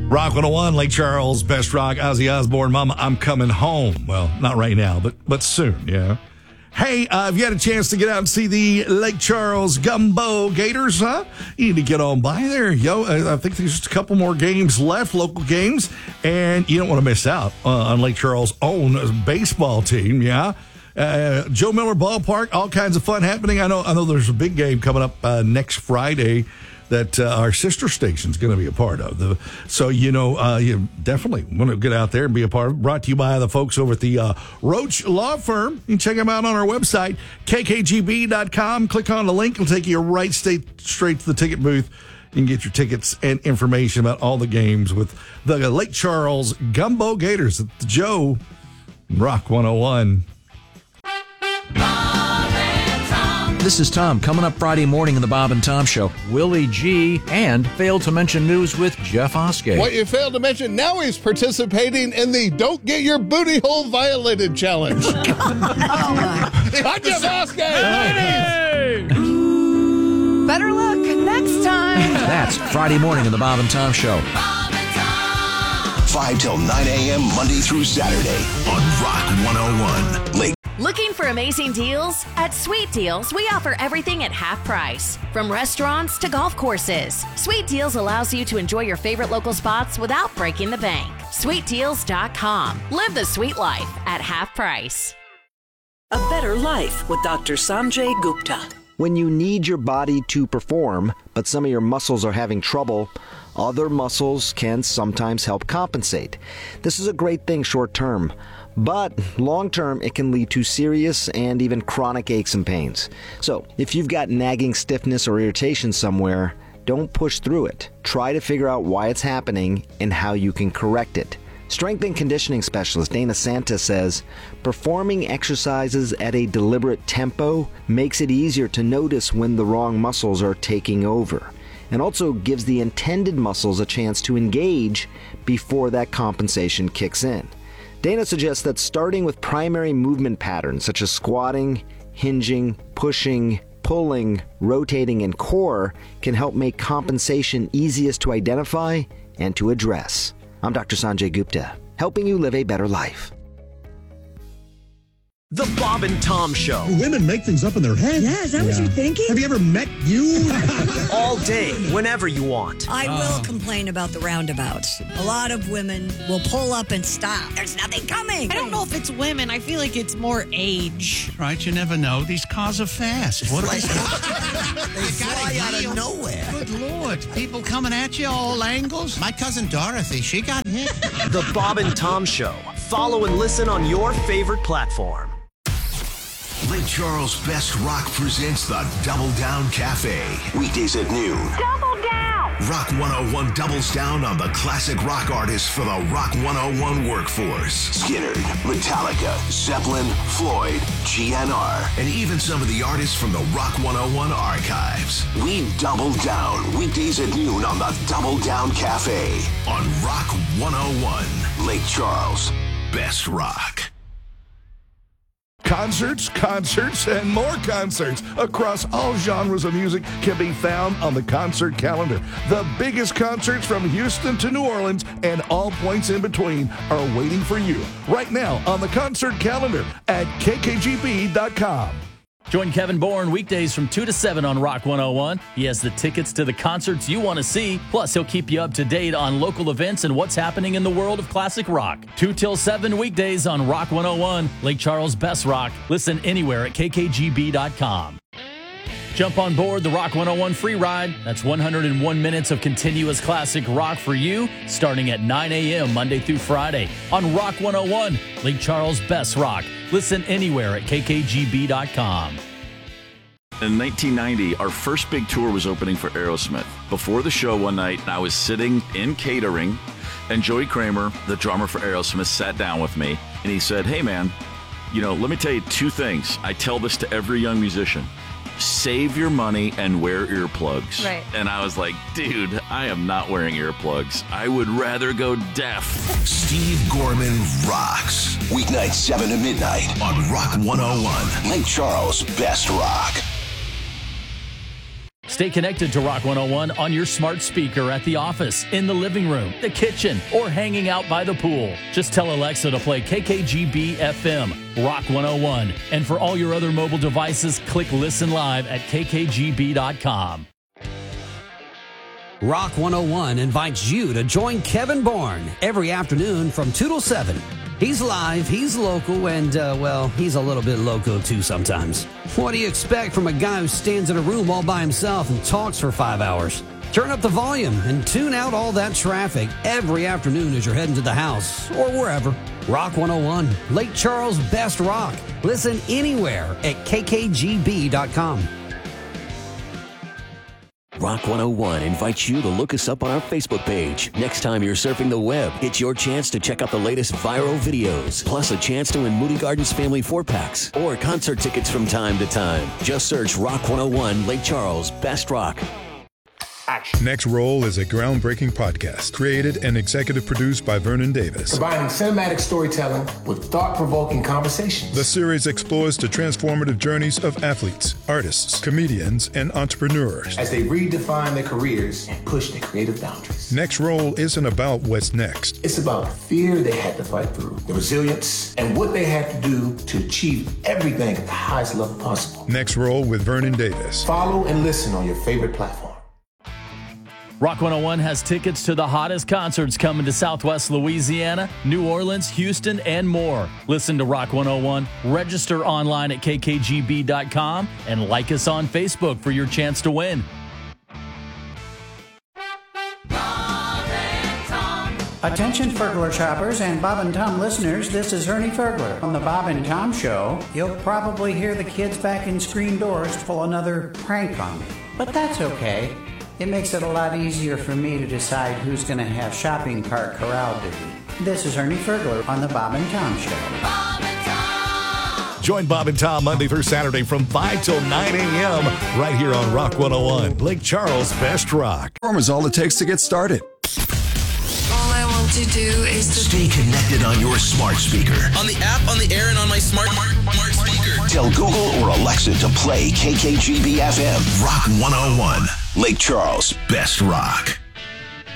Rock 101, Lake Charles, Best Rock, Ozzy Osbourne, Mama, I'm Coming Home. Well, not right now, but soon, yeah. Hey, if you had a chance to get out and see the Lake Charles Gumbo Gators, you need to get on by there. I think there's just a couple more games left, local games, and you don't want to miss out on Lake Charles' own baseball team, yeah. Joe Miller Ballpark, all kinds of fun happening. I know there's a big game coming up next Friday that our sister station's going to be a part of. So, you definitely want to get out there and be a part of it. Brought to you by the folks over at the Roach Law Firm. You can check them out on our website, kkgb.com. Click on the link. It'll take you straight to the ticket booth. You can get your tickets and information about all the games with the Lake Charles Gumbo Gators at the Joe Rock 101. This is Tom. Coming up Friday morning in the Bob and Tom Show, Willie G. and Failed to Mention News with Jeff Oskey. What you failed to mention, now he's participating in the Don't Get Your Booty Hole Violated Challenge. I'm Jeff Oskey. Hey. Better luck next time. That's Friday morning in the Bob and Tom Show. 5 till 9 a.m. Monday through Saturday on Rock 101. Lake. Looking for amazing deals? At Sweet Deals, we offer everything at half price. From restaurants to golf courses, Sweet Deals allows you to enjoy your favorite local spots without breaking the bank. SweetDeals.com. Live the sweet life at half price. A Better Life with Dr. Sanjay Gupta. When you need your body to perform, but some of your muscles are having trouble, other muscles can sometimes help compensate. This is a great thing short term. But long-term, it can lead to serious and even chronic aches and pains. So if you've got nagging stiffness or irritation somewhere, don't push through it. Try to figure out why it's happening and how you can correct it. Strength and conditioning specialist Dana Santa says, performing exercises at a deliberate tempo makes it easier to notice when the wrong muscles are taking over, and also gives the intended muscles a chance to engage before that compensation kicks in. Dana suggests that starting with primary movement patterns such as squatting, hinging, pushing, pulling, rotating, and core can help make compensation easiest to identify and to address. I'm Dr. Sanjay Gupta, helping you live a better life. The Bob and Tom Show. Women make things up in their head. Yeah, is that what you're thinking? Have you ever met you? All day, whenever you want. I will complain about the roundabouts. A lot of women will pull up and stop. There's nothing coming. I don't know if it's women. I feel like it's more age. Right, you never know. These cars are fast. What They fly out of nowhere. Good Lord. People coming at you all angles. My cousin Dorothy, she got hit. The Bob and Tom Show. Follow and listen on your favorite platform. Lake Charles Best Rock presents the Double Down Cafe. Weekdays at noon. Double down! Rock 101 doubles down on the classic rock artists for the Rock 101 workforce. Skynyrd, Metallica, Zeppelin, Floyd, GNR, and even some of the artists from the Rock 101 archives. We double down weekdays at noon on the Double Down Cafe on Rock 101. Lake Charles Best Rock. Concerts, and more concerts across all genres of music can be found on the concert calendar. The biggest concerts from Houston to New Orleans and all points in between are waiting for you right now on the concert calendar at kkgb.com. Join Kevin Bourne weekdays from 2 to 7 on Rock 101. He has the tickets to the concerts you want to see. Plus, he'll keep you up to date on local events and what's happening in the world of classic rock. 2 till 7 weekdays on Rock 101, Lake Charles Best Rock. Listen anywhere at kkgb.com. Jump on board the Rock 101 free ride. That's 101 minutes of continuous classic rock for you, starting at 9 a.m. Monday through Friday on Rock 101, Lake Charles Best Rock. Listen anywhere at kkgb.com. In 1990, our first big tour was opening for Aerosmith. Before the show one night, I was sitting in catering, and Joey Kramer, the drummer for Aerosmith, sat down with me, and he said, "Hey, man, let me tell you two things. I tell this to every young musician. Save your money and wear earplugs." Right. And I was like, dude, I am not wearing earplugs. I would rather go deaf. Steve Gorman rocks. Weeknights 7 to midnight on Rock 101. Lake Charles Best Rock. Stay connected to Rock 101 on your smart speaker at the office, in the living room, the kitchen, or hanging out by the pool. Just tell Alexa to play KKGB FM, Rock 101. And for all your other mobile devices, click Listen Live at kkgb.com. Rock 101 invites you to join Kevin Bourne every afternoon from 2 till 7. He's live, he's local, and, he's a little bit loco too sometimes. What do you expect from a guy who stands in a room all by himself and talks for 5 hours? Turn up the volume and tune out all that traffic every afternoon as you're heading to the house or wherever. Rock 101, Lake Charles' best rock. Listen anywhere at kkgb.com. Rock 101 invites you to look us up on our Facebook page. Next time you're surfing the web, it's your chance to check out the latest viral videos, plus a chance to win Moody Gardens family 4-packs or concert tickets from time to time. Just search Rock 101 Lake Charles Best Rock. Next Roll is a groundbreaking podcast created and executive produced by Vernon Davis. Combining cinematic storytelling with thought-provoking conversations. The series explores the transformative journeys of athletes, artists, comedians, and entrepreneurs as they redefine their careers and push their creative boundaries. Next Roll isn't about what's next. It's about the fear they had to fight through, the resilience, and what they had to do to achieve everything at the highest level possible. Next Roll with Vernon Davis. Follow and listen on your favorite platform. Rock 101 has tickets to the hottest concerts coming to Southwest Louisiana, New Orleans, Houston, and more. Listen to Rock 101, register online at kkgb.com, and like us on Facebook for your chance to win. Attention Fergler shoppers and Bob and Tom listeners, this is Ernie Fergler. On the Bob and Tom Show, you'll probably hear the kids back in screen doors pull another prank on me. But that's okay. It makes it a lot easier for me to decide who's going to have shopping cart corral duty. This is Ernie Fergler on the Bob and Tom Show. Bob and Tom! Join Bob and Tom Monday through Saturday from 5 till 9 a.m. right here on Rock 101, Lake Charles' best rock. Is all it takes to get started. All I want to do is to stay connected on your smart speaker. On the app, on the air, and on my smart speaker. Tell Google or Alexa to play KKGB FM, Rock 101, Lake Charles' best rock.